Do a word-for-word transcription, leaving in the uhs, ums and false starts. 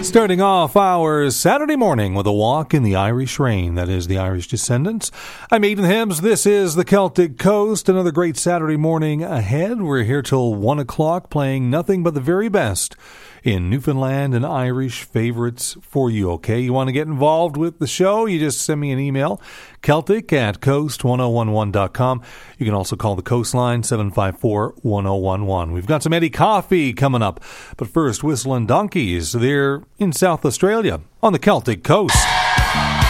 Starting off our Saturday morning with a walk in the Irish rain, that is the Irish Descendants. I'm Aidan Hibbs. This is the Celtic Coast. Another great Saturday morning ahead. We're here till one o'clock playing nothing but the very best in Newfoundland and Irish favorites for you, okay? You want to get involved with the show? You just send me an email, Celtic at coast ten eleven dot com. You can also call the Coastline, seven five four, one oh one one. We've got some Eddie Coffee coming up. But first, Whistling Donkeys. They're in South Australia on the Celtic Coast.